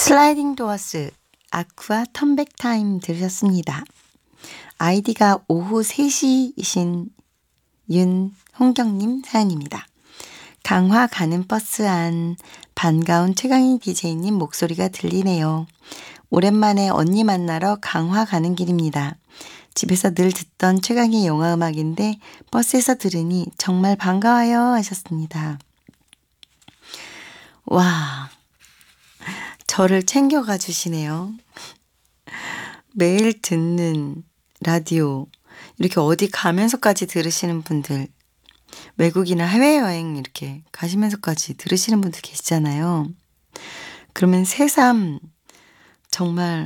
슬라이딩 도어스 아쿠아 턴백 타임 들으셨습니다. 아이디가 오후 3시이신 윤홍경님 사연입니다. 강화 가는 버스 안 반가운 최강희 DJ님 목소리가 들리네요. 오랜만에 언니 만나러 강화 가는 길입니다. 집에서 늘 듣던 최강희 영화 음악인데 버스에서 들으니 정말 반가워요 하셨습니다. 와, 저를 챙겨가 주시네요. 매일 듣는 라디오 이렇게 어디 가면서까지 들으시는 분들, 외국이나 해외여행 이렇게 가시면서까지 들으시는 분들 계시잖아요. 그러면 새삼 정말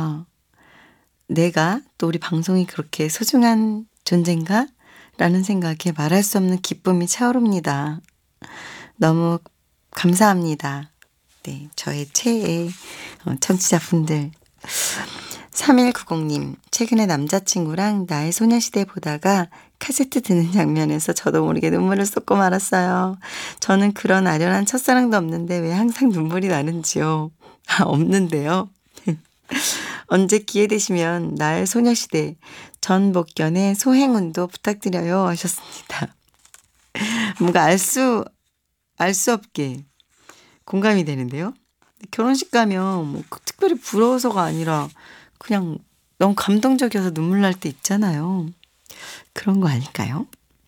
내가 또 우리 방송이 그렇게 소중한 존재인가? 라는 생각에 말할 수 없는 기쁨이 차오릅니다. 너무 감사합니다. 네, 저의 최애 청취자분들. 3190님, 최근에 남자친구랑 나의 소녀시대 보다가 카세트 듣는 장면에서 저도 모르게 눈물을 쏟고 말았어요. 저는 그런 아련한 첫사랑도 없는데 왜 항상 눈물이 나는지요. 없는데요. 언제 기회 되시면 나의 소녀시대 전복견의 소행운도 부탁드려요 하셨습니다. 뭔가 알 수 없게 공감이 되는데요. 결혼식 가면 뭐 특별히 부러워서가 아니라 그냥 너무 감동적이어서 눈물 날 때 있잖아요. 그런 거 아닐까요?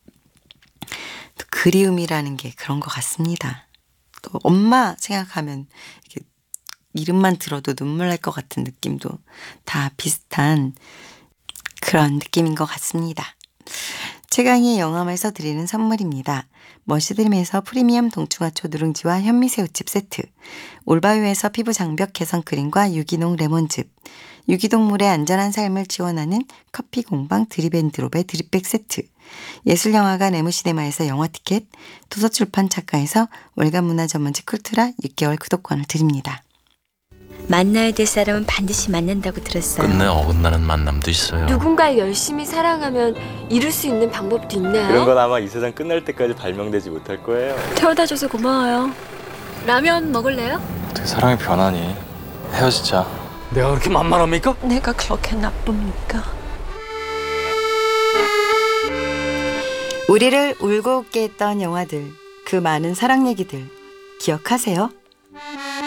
또 그리움이라는 게 그런 것 같습니다. 또 엄마 생각하면 이렇게 이름만 들어도 눈물 날 것 같은 느낌도 다 비슷한 그런 느낌인 것 같습니다. 최강희의 영화에서 드리는 선물입니다. 머시드림에서 프리미엄 동충하초 누룽지와 현미새우칩 세트, 올바유에서 피부 장벽 개선 크림과 유기농 레몬즙, 유기동물의 안전한 삶을 지원하는 커피 공방 드립앤드롭의 드립백 세트, 예술영화관 에무시네마에서 영화 티켓, 도서출판 작가에서 월간 문화 전문지 쿨트라 6개월 구독권을 드립니다. 만나야 될 사람은 반드시 만난다고 들었어요. 끝내 어긋나는 만남도 있어요. 누군가를 열심히 사랑하면 이룰 수 있는 방법도 있나요? 그런 건 아마 이 세상 끝날 때까지 발명되지 못할 거예요. 태워다줘서 고마워요. 라면 먹을래요? 어떻게 사랑이 변하니? 헤어지자. 내가 그렇게 만만합니까? 내가 그렇게 나쁩니까? 우리를 울고 웃게 했던 영화들, 그 많은 사랑 얘기들 기억하세요?